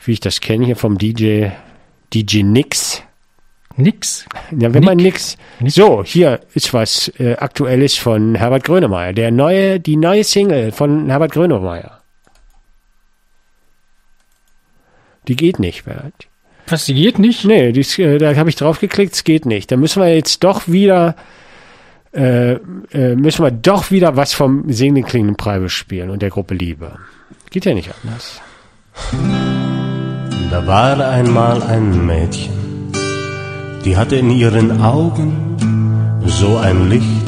wie ich das kenne hier vom DJ Nix. Nix? Ja, wenn man nix. So, hier ist was Aktuelles von Herbert Grönemeyer. Die neue Single von Herbert Grönemeyer. Die geht nicht, Bert. Was, die geht nicht? Nee, da habe ich drauf geklickt, es geht nicht. Da müssen wir jetzt doch wieder was vom singenden klingenden Preibe spielen und der Gruppe Liebe. Geht ja nicht anders. Da war einmal ein Mädchen, die hatte in ihren Augen so ein Licht,